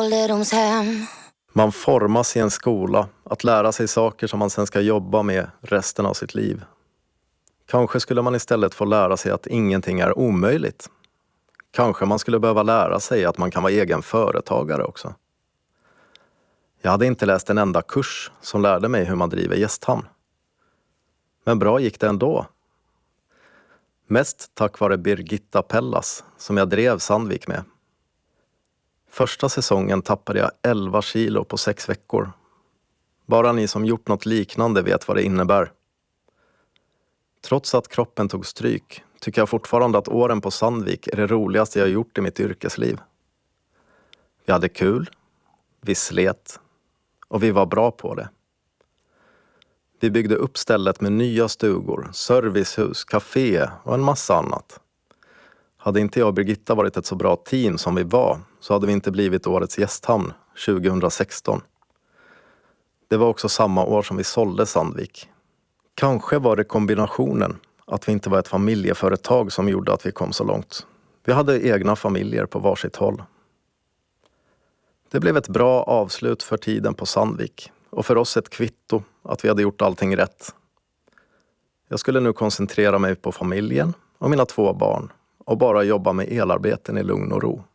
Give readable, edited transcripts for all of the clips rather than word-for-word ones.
ålderdomshem. Man formas i en skola att lära sig saker som man sen ska jobba med resten av sitt liv. Kanske skulle man istället få lära sig att ingenting är omöjligt. Kanske man skulle behöva lära sig att man kan vara egen företagare också. Jag hade inte läst en enda kurs som lärde mig hur man driver gästhamn. Men bra gick det ändå. Mest tack vare Birgitta Pellas som jag drev Sandvik med. Första säsongen tappade jag 11 kilo på 6 veckor. Bara ni som gjort något liknande vet vad det innebär. Trots att kroppen tog stryk tycker jag fortfarande att åren på Sandvik är det roligaste jag gjort i mitt yrkesliv. Vi hade kul, vi slet och vi var bra på det. Vi byggde upp stället med nya stugor, servicehus, café och en massa annat. Hade inte jag och Birgitta varit ett så bra team som vi var så hade vi inte blivit årets gästhamn 2016. Det var också samma år som vi sålde Sandvik. Kanske var det kombinationen att vi inte var ett familjeföretag som gjorde att vi kom så långt. Vi hade egna familjer på varsitt håll. Det blev ett bra avslut för tiden på Sandvik och för oss ett kvitto att vi hade gjort allting rätt. Jag skulle nu koncentrera mig på familjen och mina 2 barn och bara jobba med elarbeten i lugn och ro.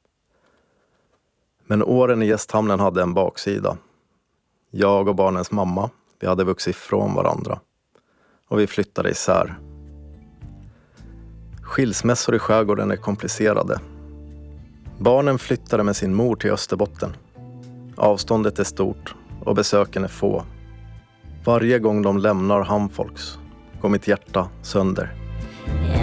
Men åren i gästhamnen hade en baksida. Jag och barnens mamma, vi hade vuxit ifrån varandra och vi flyttade isär. Skilsmässor i skärgården är komplicerade. Barnen flyttade med sin mor till Österbotten. Avståndet är stort och besöken är få. Varje gång de lämnar Hamnfolks går mitt hjärta sönder.